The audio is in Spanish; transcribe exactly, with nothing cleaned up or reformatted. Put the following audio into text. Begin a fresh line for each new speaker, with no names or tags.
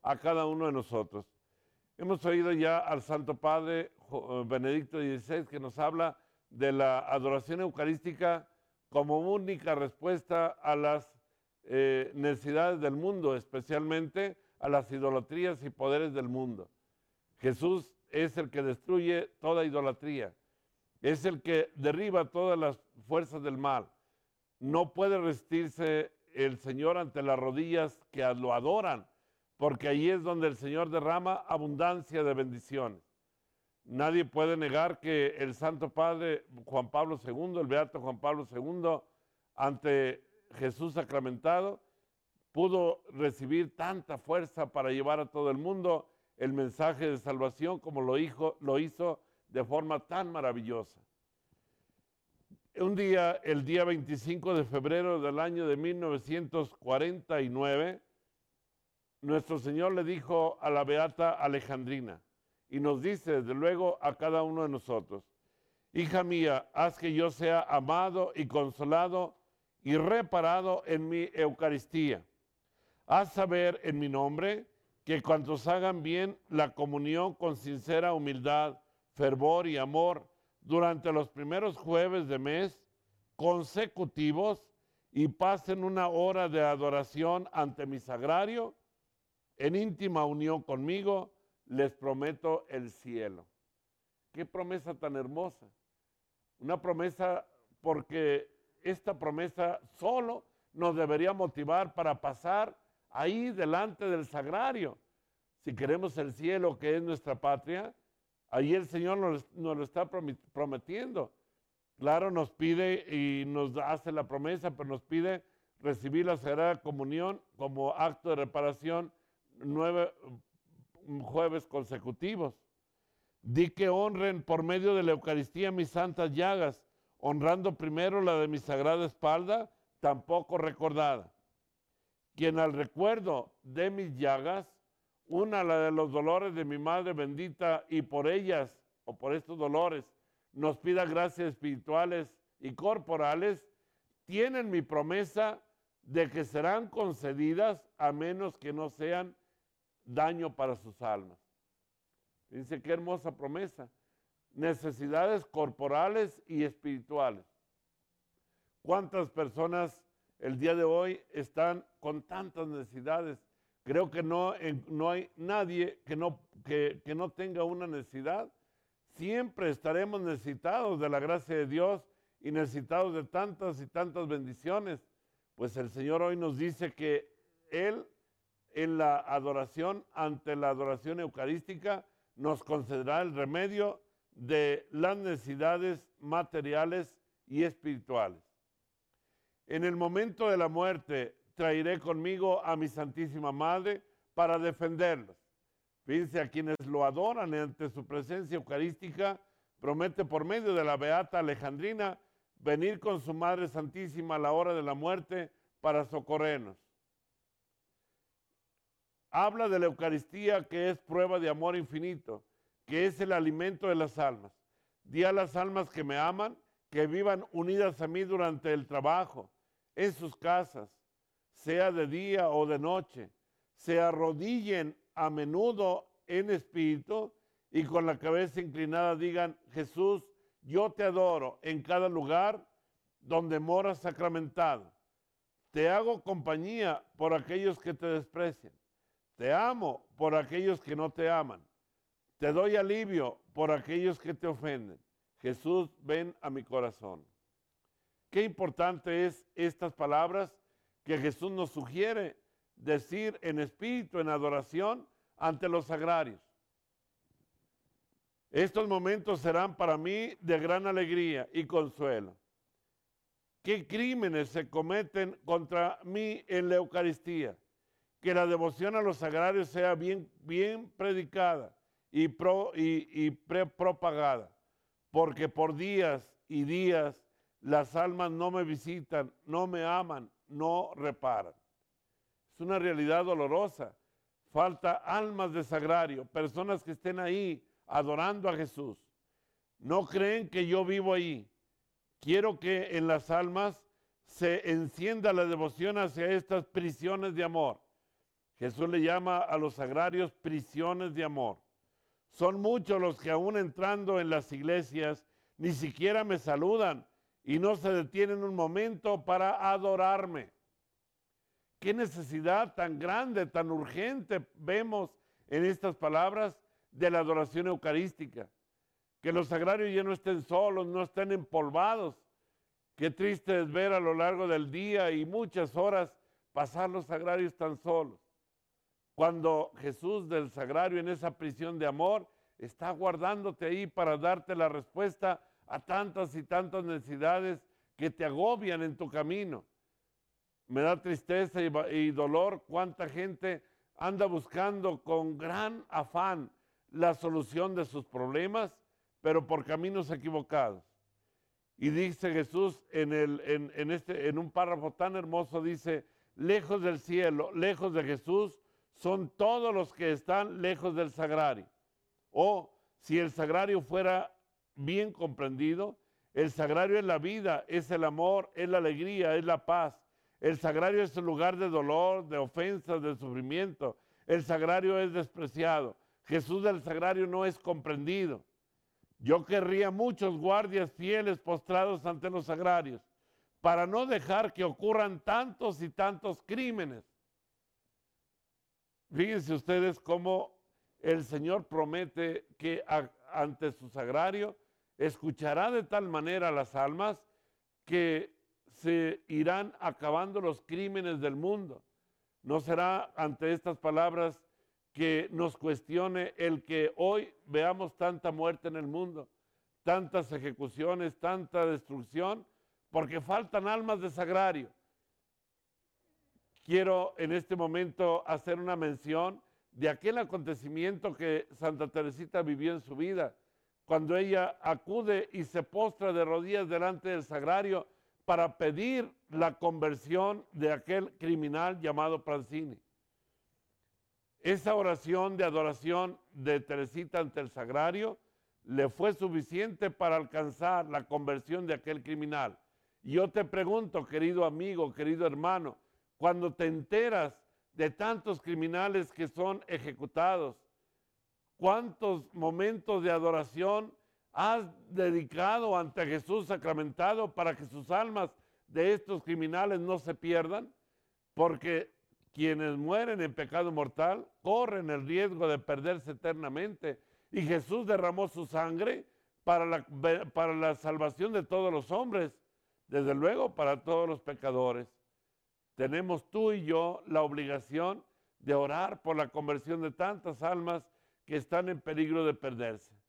a cada uno de nosotros. Hemos oído ya al Santo Padre Benedicto dieciséis que nos habla de la adoración eucarística como única respuesta a las eh, necesidades del mundo, especialmente a las idolatrías y poderes del mundo. Jesús es el que destruye toda idolatría, es el que derriba todas las fuerzas del mal. No puede resistirse el Señor ante las rodillas que lo adoran, porque ahí es donde el Señor derrama abundancia de bendiciones. Nadie puede negar que el Santo Padre Juan Pablo segundo, el Beato Juan Pablo segundo, ante Jesús sacramentado, pudo recibir tanta fuerza para llevar a todo el mundo el mensaje de salvación como lo hizo, lo hizo de forma tan maravillosa. Un día, el día veinticinco de febrero del año de mil novecientos cuarenta y nueve, nuestro Señor le dijo a la Beata Alejandrina, y nos dice desde luego a cada uno de nosotros: hija mía, haz que yo sea amado y consolado y reparado en mi Eucaristía. Haz saber en mi nombre que cuantos hagan bien la comunión con sincera humildad, fervor y amor durante los primeros jueves de mes consecutivos y pasen una hora de adoración ante mi sagrario, en íntima unión conmigo, les prometo el cielo. Qué promesa tan hermosa. Una promesa, porque esta promesa solo nos debería motivar para pasar ahí delante del sagrario. Si queremos el cielo, que es nuestra patria, ahí el Señor nos, nos lo está prometiendo. Claro, nos pide y nos hace la promesa, pero nos pide recibir la Sagrada Comunión como acto de reparación nueve jueves consecutivos. Di que honren por medio de la Eucaristía mis santas llagas, honrando primero la de mi sagrada espalda, tampoco recordada. Quien al recuerdo de mis llagas, una la de los dolores de mi Madre bendita, y por ellas, o por estos dolores, nos pida gracias espirituales y corporales, tienen mi promesa de que serán concedidas a menos que no sean daño para sus almas. Dice, qué hermosa promesa. Necesidades corporales y espirituales. ¿Cuántas personas el día de hoy están con tantas necesidades? Creo que no, no hay nadie que no, que, que no tenga una necesidad. Siempre estaremos necesitados de la gracia de Dios y necesitados de tantas y tantas bendiciones. Pues el Señor hoy nos dice que Él, en la adoración, ante la adoración eucarística, nos concederá el remedio de las necesidades materiales y espirituales. En el momento de la muerte traeré conmigo a mi Santísima Madre para defenderlos. Fíjense, a quienes lo adoran ante su presencia eucarística, promete por medio de la Beata Alejandrina venir con su Madre Santísima a la hora de la muerte para socorrernos. Habla de la Eucaristía, que es prueba de amor infinito, que es el alimento de las almas. Di a las almas que me aman que vivan unidas a mí durante el trabajo, en sus casas, sea de día o de noche, se arrodillen a menudo en espíritu y con la cabeza inclinada digan: Jesús, yo te adoro en cada lugar donde moras sacramentado. Te hago compañía por aquellos que te desprecian. Te amo por aquellos que no te aman. Te doy alivio por aquellos que te ofenden. Jesús, ven a mi corazón. Qué importante es estas palabras que Jesús nos sugiere decir en espíritu, en adoración, ante los sagrarios. Estos momentos serán para mí de gran alegría y consuelo. ¿Qué crímenes se cometen contra mí en la Eucaristía? Que la devoción a los sagrarios sea bien, bien predicada y, pro, y, y pre propagada, porque por días y días las almas no me visitan, no me aman, no reparan. Es una realidad dolorosa. Falta almas de sagrario, personas que estén ahí adorando a Jesús. No creen que yo vivo ahí. Quiero que en las almas se encienda la devoción hacia estas prisiones de amor. Jesús le llama a los sagrarios prisiones de amor. Son muchos los que aún entrando en las iglesias ni siquiera me saludan y no se detienen un momento para adorarme. ¿Qué necesidad tan grande, tan urgente vemos en estas palabras de la adoración eucarística? Que los sagrarios ya no estén solos, no estén empolvados. Qué triste es ver a lo largo del día y muchas horas pasar los sagrarios tan solos. Cuando Jesús del sagrario en esa prisión de amor está guardándote ahí para darte la respuesta a tantas y tantas necesidades que te agobian en tu camino. Me da tristeza y, y dolor cuánta gente anda buscando con gran afán la solución de sus problemas, pero por caminos equivocados. Y dice Jesús en, el, en, en, este, en un párrafo tan hermoso, dice, lejos del cielo, lejos de Jesús, son todos los que están lejos del sagrario. O si el sagrario fuera bien comprendido, el sagrario es la vida, es el amor, es la alegría, es la paz. El sagrario es el lugar de dolor, de ofensas, de sufrimiento. El sagrario es despreciado. Jesús del sagrario no es comprendido. Yo querría muchos guardias fieles postrados ante los sagrarios para no dejar que ocurran tantos y tantos crímenes. Fíjense ustedes cómo el Señor promete que a, ante su sagrario escuchará de tal manera las almas que se irán acabando los crímenes del mundo. No será ante estas palabras que nos cuestione el que hoy veamos tanta muerte en el mundo, tantas ejecuciones, tanta destrucción, porque faltan almas de sagrario. Quiero en este momento hacer una mención de aquel acontecimiento que Santa Teresita vivió en su vida, cuando ella acude y se postra de rodillas delante del sagrario para pedir la conversión de aquel criminal llamado Pranzini. Esa oración de adoración de Teresita ante el sagrario le fue suficiente para alcanzar la conversión de aquel criminal. Y yo te pregunto, querido amigo, querido hermano, cuando te enteras de tantos criminales que son ejecutados, ¿cuántos momentos de adoración has dedicado ante Jesús sacramentado para que sus almas de estos criminales no se pierdan? Porque quienes mueren en pecado mortal corren el riesgo de perderse eternamente. Y Jesús derramó su sangre para la, para la salvación de todos los hombres, desde luego para todos los pecadores. Tenemos tú y yo la obligación de orar por la conversión de tantas almas que están en peligro de perderse.